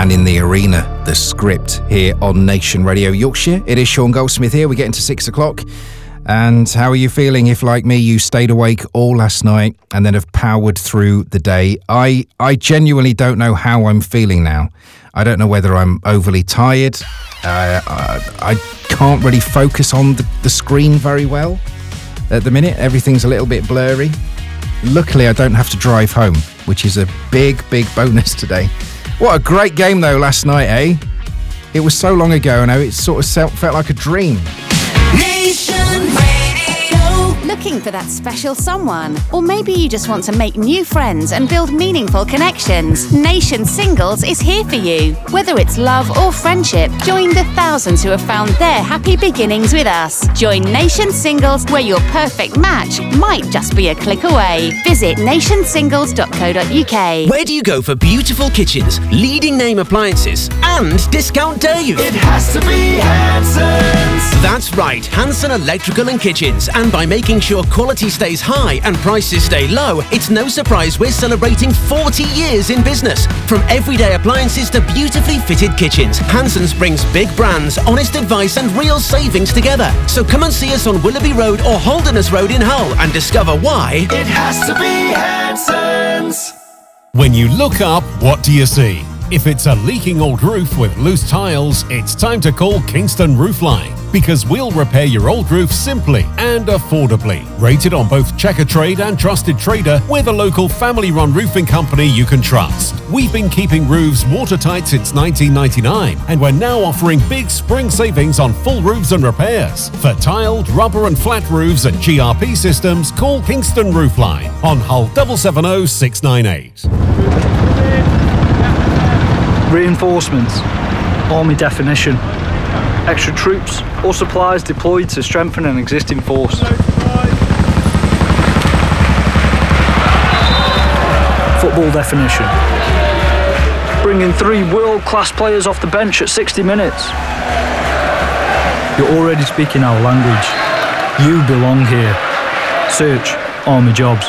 Man in the Arena, The Script, here on Nation Radio Yorkshire. It is Sean Goldsmith here. We get into 6 o'clock. And how are you feeling if, like me, you stayed awake all last night and then have powered through the day? I genuinely don't know how I'm feeling now. I don't know whether I'm overly tired. I can't really focus on the screen very well at the minute. Everything's a little bit blurry. Luckily, I don't have to drive home, which is a big, big bonus today. What a great game, though, last night, eh? It was so long ago, and it sort of felt like a dream. Nation Radio. Looking for that special someone? Or maybe you just want to make new friends and build meaningful connections? Nation Singles is here for you. Whether it's love or friendship, join the thousands who have found their happy beginnings with us. Join Nation Singles, where your perfect match might just be a click away. Visit nationsingles.co.uk. Where do you go for beautiful kitchens, leading name appliances, and discount Dave? It has to be Hanson's. That's right, Hanson Electrical and Kitchens. And by making sure quality stays high and prices stay low, it's no surprise we're celebrating 40 years in business. From everyday appliances to beautifully fitted kitchens, Hanson's brings big brands, honest advice and real savings together. So come and see us on Willoughby Road or Holderness Road in Hull and discover why it has to be Hanson's. When you look up, what do you see? If it's a leaking old roof with loose tiles, it's time to call Kingston Roofline, because we'll repair your old roof simply and affordably. Rated on both Checkatrade and Trusted Trader, we're the local family-run roofing company you can trust. We've been keeping roofs watertight since 1999, and we're now offering big spring savings on full roofs and repairs. For tiled, rubber and flat roofs and GRP systems, call Kingston Roofline on Hull 770 698. Reinforcements, Army definition, extra troops or supplies deployed to strengthen an existing force. Football definition, bringing 3 world-class players off the bench at 60 minutes. You're already speaking our language. You belong here. Search Army Jobs.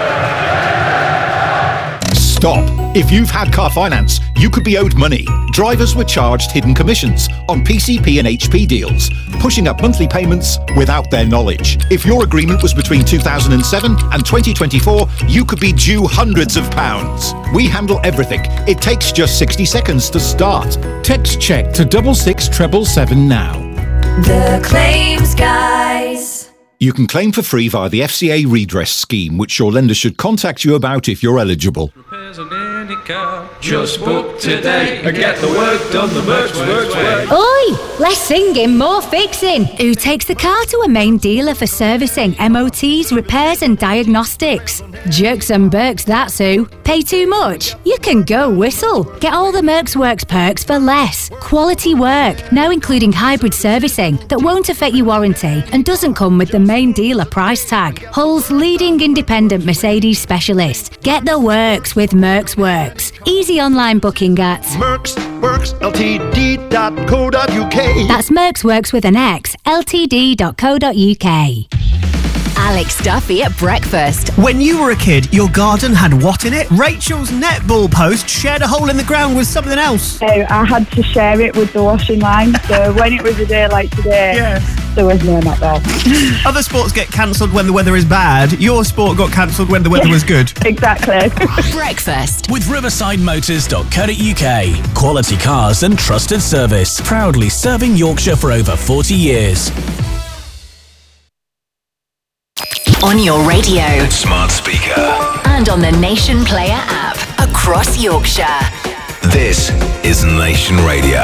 Stop. If you've had car finance, you could be owed money. Drivers were charged hidden commissions on PCP and HP deals, pushing up monthly payments without their knowledge. If your agreement was between 2007 and 2024, you could be due hundreds of pounds. We handle everything. It takes just 60 seconds to start. Text check to 66777 now. The Claims Guys. You can claim for free via the FCA redress scheme, which your lender should contact you about if you're eligible. Just book today and get the work done the Mercs way. Oi! Less singing, more fixing. Who takes the car to a main dealer for servicing, MOTs, repairs and diagnostics? Jerks and Burks, that's who. Pay too much? You can go Whistle. Get all the Mercs Works perks for less. Quality work, now including hybrid servicing that won't affect your warranty and doesn't come with the main dealer price tag. Hull's leading independent Mercedes specialist. Get the works with Mercs Works. Easy online booking at mercsworksltd.co.uk. That's Mercs Works with an X, ltd.co.uk. Alex Duffy at breakfast. When you were a kid, your garden had what in it? Rachel's netball post shared a hole in the ground with something else. So I had to share it with the washing line. So when it was a day like today, there was no netball. Other sports get cancelled when the weather is bad. Your sport got cancelled when the weather was good. Exactly. Breakfast with riverside-motors.co.uk. Quality cars and trusted service. Proudly serving Yorkshire for over 40 years. on your radio, smart speaker, and on the Nation Player app across Yorkshire. This is Nation Radio.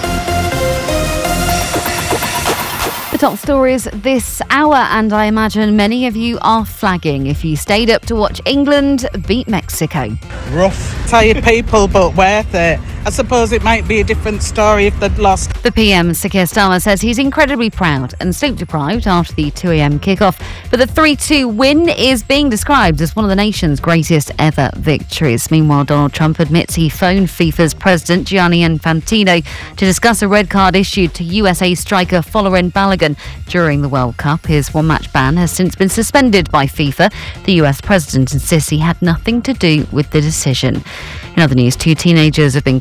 The top stories this hour, and I imagine many of you are flagging if you stayed up to watch England beat Mexico. Rough, tired people, but worth it. I suppose it might be a different story if they'd lost. The PM, Sir Keir Starmer, says he's incredibly proud and sleep-deprived after the 2 a.m. kickoff. But the 3-2 win is being described as one of the nation's greatest ever victories. Meanwhile, Donald Trump admits he phoned FIFA's president, Gianni Infantino, to discuss a red card issued to USA striker Folarin Balogun during the World Cup. His one-match ban has since been suspended by FIFA. The US president insists he had nothing to do with the decision. In other news, 2 teenagers have been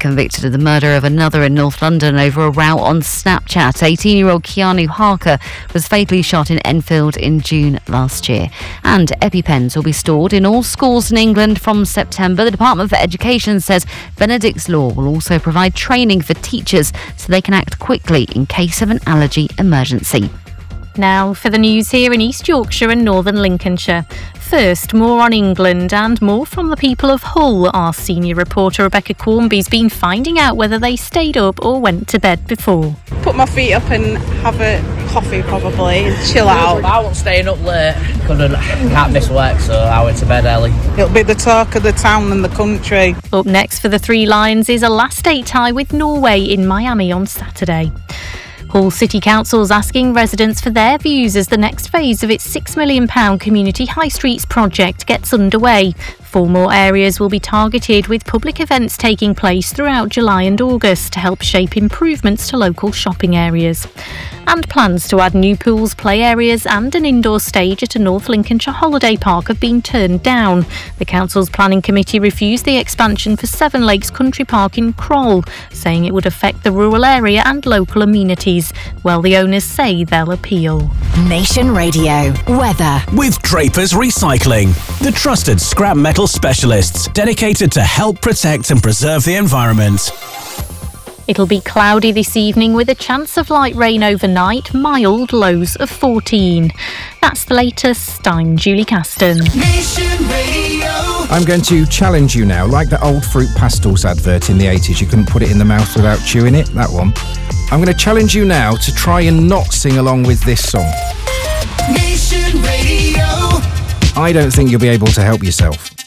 convicted of the murder of another in North London over a row on Snapchat. 18-year-old Keanu Harker was fatally shot in Enfield in June last year. And EpiPens will be stored in all schools in England from September. The Department for Education says Benedict's Law will also provide training for teachers so they can act quickly in case of an allergy emergency. Now for the news here in East Yorkshire and Northern Lincolnshire. First, more on England and more from the people of Hull. Our senior reporter Rebecca Cornby's been finding out whether they stayed up or went to bed before. Put my feet up and have a coffee probably and chill out. I wasn't staying up late. Can't miss work, so I went to bed early. It'll be the talk of the town and the country. Up next for the Three Lions is a last eight tie with Norway in Miami on Saturday. Hull City Council's asking residents for their views as the next phase of its £6 million Community High Streets project gets underway. 4 more areas will be targeted, with public events taking place throughout July and August to help shape improvements to local shopping areas. And plans to add new pools, play areas and an indoor stage at a North Lincolnshire holiday park have been turned down. The council's planning committee refused the expansion for Seven Lakes Country Park in Kroll, saying it would affect the rural area and local amenities. Well, the owners say they'll appeal. Nation Radio weather with Drapers Recycling, the trusted scrap metal specialists dedicated to help protect and preserve the environment. It'll be cloudy this evening with a chance of light rain overnight, mild lows of 14. That's the latest. I'm Julie Caston. I'm going to challenge you now, like the old Fruit Pastels advert in the 80s. You couldn't put it in the mouth without chewing it, that one. I'm going to challenge you now to try and not sing along with this song. Nation Radio. I don't think you'll be able to help yourself.